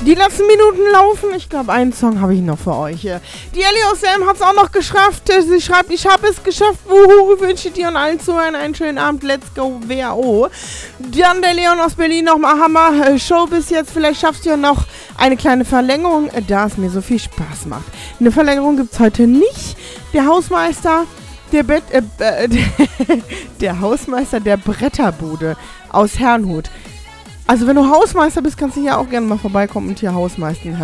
Die letzten Minuten laufen. Ich glaube, einen Song habe ich noch für euch. Die Ellie aus Selm hat es auch noch geschafft. Sie schreibt, ich habe es geschafft. Wuhu, wünsche dir und allen Zuhörern einen schönen Abend. Let's go, WO. Dann der Leon aus Berlin nochmal Hammer. Show bis jetzt. Vielleicht schaffst du ja noch eine kleine Verlängerung, da es mir so viel Spaß macht. Eine Verlängerung gibt es heute nicht. Der Hausmeister der Hausmeister der Bretterbude aus Herrnhut. Also wenn du Hausmeister bist, kannst du hier auch gerne mal vorbeikommen und hier Hausmeistern.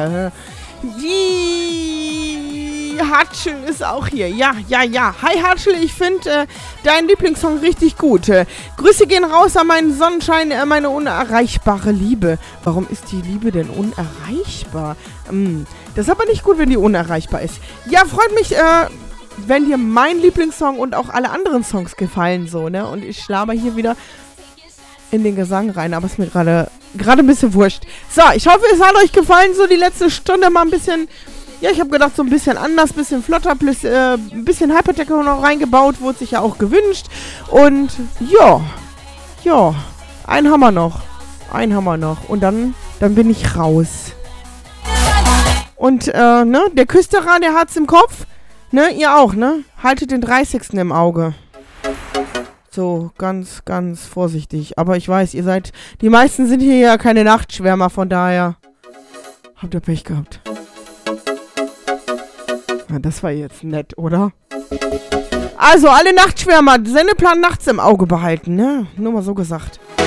Die Hatschel ist auch hier. Ja. Hi Hatschel, ich finde deinen Lieblingssong richtig gut. Grüße gehen raus an meinen Sonnenschein, meine unerreichbare Liebe. Warum ist die Liebe denn unerreichbar? Das ist aber nicht gut, wenn die unerreichbar ist. Ja, freut mich, wenn dir mein Lieblingssong und auch alle anderen Songs gefallen, so, ne? Und ich schlaber hier wieder in den Gesang rein, aber ist mir gerade ein bisschen wurscht. So, ich hoffe, es hat euch gefallen, so die letzte Stunde mal ein bisschen, ja, ich habe gedacht, so ein bisschen anders, ein bisschen flotter, ein bisschen Hypertechno noch reingebaut, wurde sich ja auch gewünscht. Und, ja, einen haben wir noch. Und dann bin ich raus. Und, ne, der Küsterer, der hat's im Kopf. Ne, ihr auch, ne? Haltet den 30. im Auge. So, ganz, ganz vorsichtig. Aber ich weiß, die meisten sind hier ja keine Nachtschwärmer, von daher habt ihr Pech gehabt. Na, das war jetzt nett, oder? Also, alle Nachtschwärmer, Sendeplan nachts im Auge behalten, ne? Nur mal so gesagt.